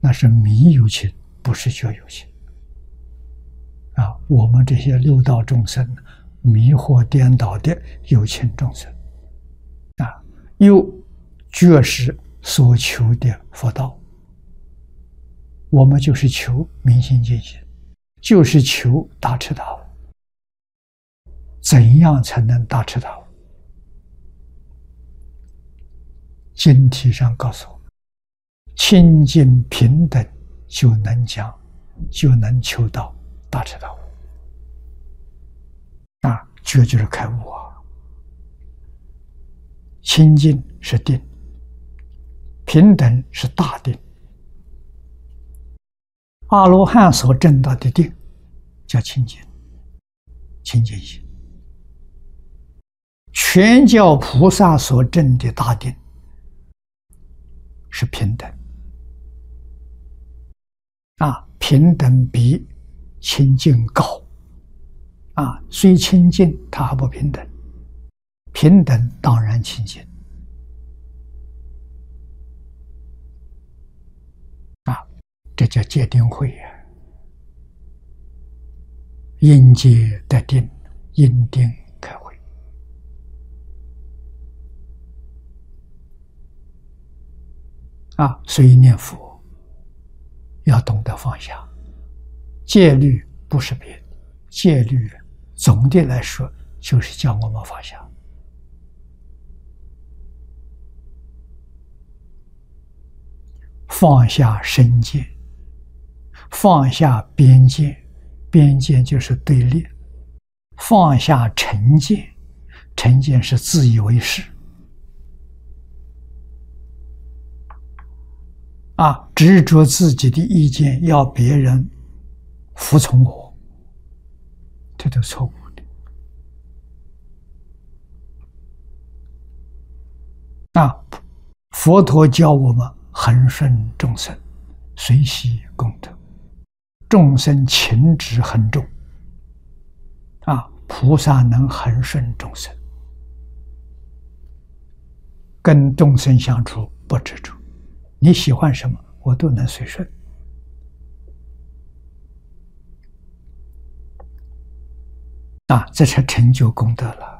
那是迷有情，不是觉有情。我们这些六道众生迷惑颠倒的有情众生，又觉识所求的佛道，我们就是求明心见性，就是求大彻大悟。怎样才能大彻大悟？经题上告诉我们，清净平等就能讲，就能求到大彻大悟。觉就是开悟啊！清净是定，平等是大定。阿罗汉所证到的定叫清净，清净心。全教菩萨所证的大定是平等。平等比清净高。虽清净，它还不平等。平等当然清净。这叫戒定慧啊。因戒得定，因定开慧。所以念佛要懂得放下。戒律不是别的，戒律总的来说就是叫我们放下。放下身见，放下边界，边界就是对立；放下成见，成见是自以为是。执着自己的意见，要别人服从我，这都错误的。佛陀教我们恒顺众生，随喜功德。众生情执很重，菩萨能恒顺众生，跟众生相处不执着，你喜欢什么，我都能随顺。这才成就功德了。